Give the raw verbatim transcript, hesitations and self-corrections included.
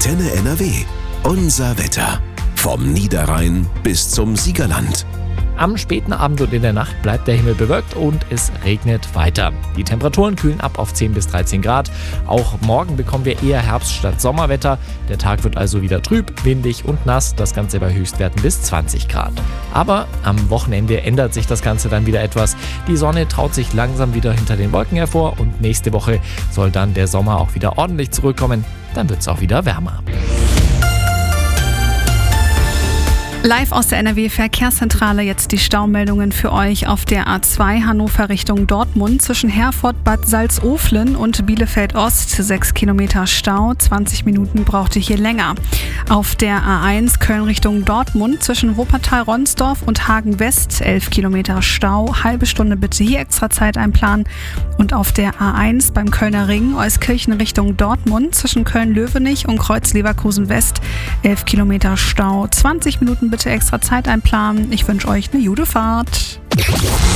Antenne N R W. Unser Wetter. Vom Niederrhein bis zum Siegerland. Am späten Abend und in der Nacht bleibt der Himmel bewölkt und es regnet weiter. Die Temperaturen kühlen ab auf zehn bis dreizehn Grad. Auch morgen bekommen wir eher Herbst- statt Sommerwetter. Der Tag wird also wieder trüb, windig und nass. Das Ganze bei Höchstwerten bis zwanzig Grad. Aber am Wochenende ändert sich das Ganze dann wieder etwas. Die Sonne traut sich langsam wieder hinter den Wolken hervor und nächste Woche soll dann der Sommer auch wieder ordentlich zurückkommen. Dann wird es auch wieder wärmer. Live aus der N R W-Verkehrszentrale jetzt die Staumeldungen für euch auf der A zwei Hannover Richtung Dortmund zwischen Herford, Bad Salzuflen und Bielefeld Ost. sechs Kilometer Stau, zwanzig Minuten braucht ihr hier länger. Auf der A eins Köln Richtung Dortmund zwischen Wuppertal-Ronsdorf und Hagen West. elf Kilometer Stau, halbe Stunde bitte hier extra Zeit einplanen. Und auf der A eins beim Kölner Ring Euskirchen Richtung Dortmund zwischen Köln-Löwenich und Kreuz-Leverkusen West. elf Kilometer Stau, zwanzig Minuten bitte extra Zeit einplanen. Ich wünsche euch eine gute Fahrt.